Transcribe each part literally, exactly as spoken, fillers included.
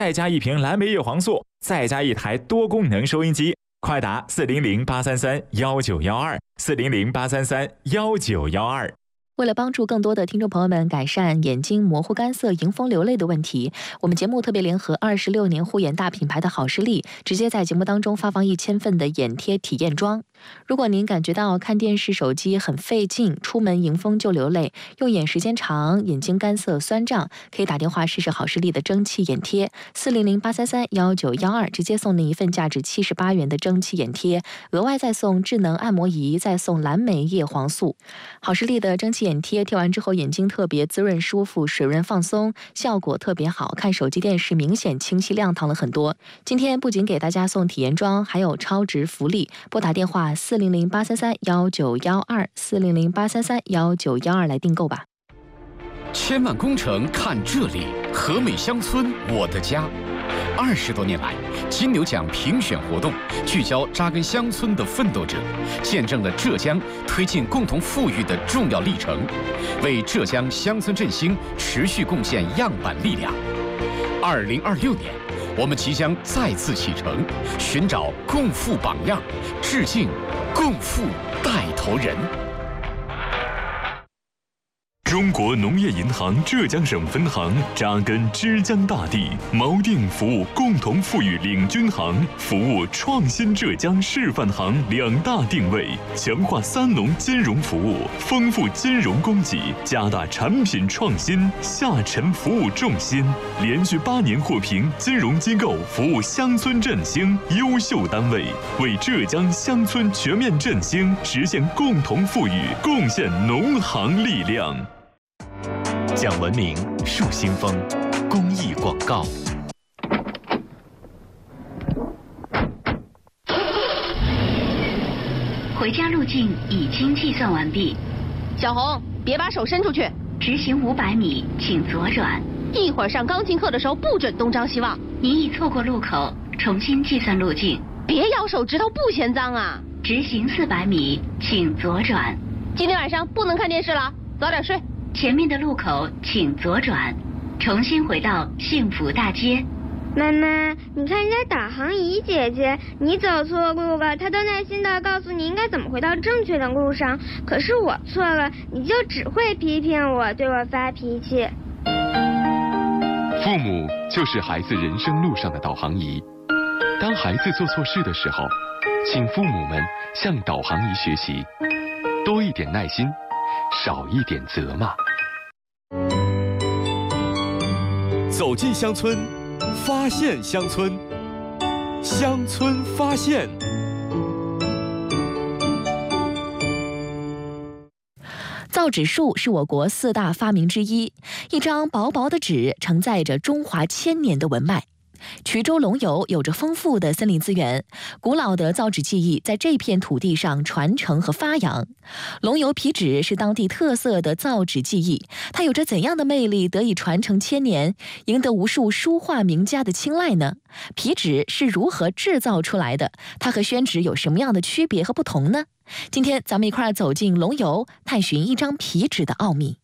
再加一瓶蓝莓叶黄素，再加一台多功能收音机。快打四零零八三三幺九幺二，四零零八三三幺九幺二。 为了帮助更多的听众朋友们改善眼睛模糊、干涩、迎风流泪的问题，我们节目特别联合二十六年护眼大品牌的好视力，直接在节目当中发放一千份的眼贴体验装。如果您感觉到看电视、手机很费劲，出门迎风就流泪，用眼时间长，眼睛干涩酸胀，可以打电话试试好视力的蒸汽眼贴，四零零八三三幺九幺二，直接送您一份价值七十八元的蒸汽眼贴，额外再送智能按摩仪，再送蓝莓叶黄素。好视力的蒸汽眼贴贴完之后，眼睛特别滋润舒服，水润放松，效果特别好，看手机电视明显清晰亮堂了很多。今天不仅给大家送体验装，还有超值福利，拨打电话四零零八三三幺九幺二，四零零八三三幺九幺二来订购吧。 千万工程看这里，和美乡村我的家。二十多年来，金牛奖评选活动聚焦扎根乡村的奋斗者，见证了浙江推进共同富裕的重要历程，为浙江乡村振兴持续贡献样板力量。二零二六年，我们即将再次启程，寻找共富榜样，致敬共富带头人。 中国农业银行浙江省分行扎根枝江大地，锚定服务共同富裕领军行、服务创新浙江示范行两大定位，强化三农金融服务，丰富金融供给，加大产品创新，下沉服务重心，连续八年获评金融机构服务乡村振兴优秀单位，为浙江乡村全面振兴实现共同富裕贡献农行力量。 讲文明树新风公益广告。 回家路径已经计算完毕。 小红，别把手伸出去。 直行五百米，请左转。 一会儿上钢琴课的时候不准东张西望。 您已错过路口，重新计算路径。 别咬手指头，不嫌脏啊。 直行四百米，请左转。 今天晚上不能看电视了，早点睡。 前面的路口请左转，重新回到幸福大街。 妈妈，你看人家导航仪姐姐，你走错路了，她都耐心的告诉你应该怎么回到正确的路上。可是我错了，你就只会批评我，对我发脾气。 父母就是孩子人生路上的导航仪。当孩子做错事的时候，请父母们向导航仪学习，多一点耐心，少一点责骂。 走进乡村，发现乡村，乡村发现。 造纸术是我国四大发明之一，一张薄薄的纸承载着中华千年的文脉。衢州龙游有着丰富的森林资源，古老的造纸技艺在这片土地上传承和发扬。龙游皮纸是当地特色的造纸技艺，它有着怎样的魅力得以传承千年，赢得无数书画名家的青睐呢？皮纸是如何制造出来的？它和宣纸有什么样的区别和不同呢？今天咱们一块儿走进龙游，探寻一张皮纸的奥秘。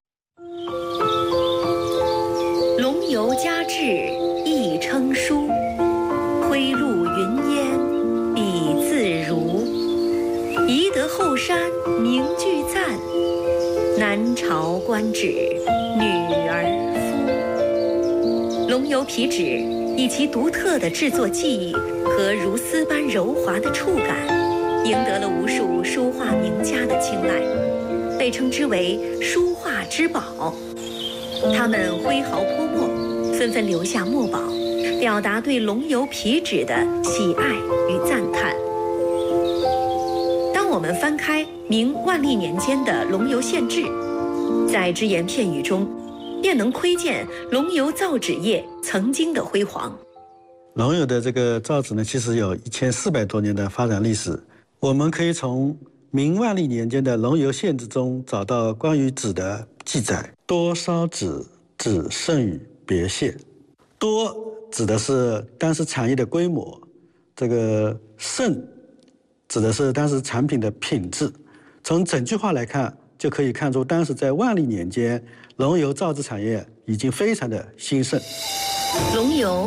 龙游佳制亦称书，挥露云烟笔自如。宜得后山名俱赞，南朝官纸女儿夫。龙游皮纸以其独特的制作技艺和如丝般柔滑的触感，赢得了无数书画名家的青睐，被称之为书画之宝。他们挥毫泼墨，纷纷留下墨宝，表达对龙游皮纸的喜爱与赞叹。当我们翻开明万历年间的龙游县志，在只言片语中便能窥见龙游造纸业曾经的辉煌。 龙游的这个造纸呢，其实有一千四百多年的发展历史。我们可以从明万历年间的龙游县志中找到关于纸的记载。多烧纸，纸胜于别县。多指的是当时产业的规模，这个胜指的是当时产品的品质。从整句话来看，就可以看出当时在万历年间，龙游造纸产业已经非常的兴盛。 龙游